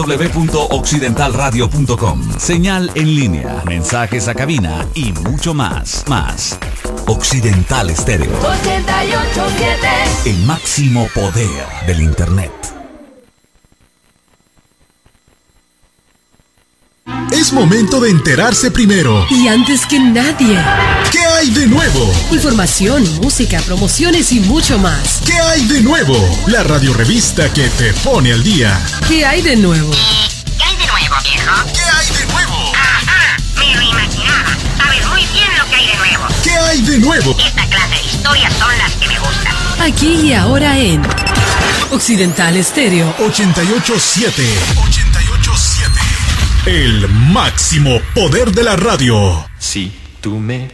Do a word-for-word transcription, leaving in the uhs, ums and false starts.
doble u doble u doble u punto occidental radio punto com. Señal en línea, mensajes a cabina y mucho más. Más. Occidental Estéreo. ochenta y ocho punto siete. El máximo poder del Internet. Es momento de enterarse primero. Y antes que nadie. ¿Qué hay de nuevo? Información, música, promociones y mucho más. ¿Qué hay de nuevo? La radiorevista que te pone al día. ¿Qué hay de nuevo? ¿Qué hay de nuevo, viejo? ¿Qué hay de nuevo? Ajá, me lo imaginaba. Sabes muy bien lo que hay de nuevo. ¿Qué hay de nuevo? Esta clase de historias son las que me gustan. Aquí y ahora en Occidental Estéreo ochenta y ocho punto siete. ochenta y ocho punto siete. El máximo poder de la radio. Si tú me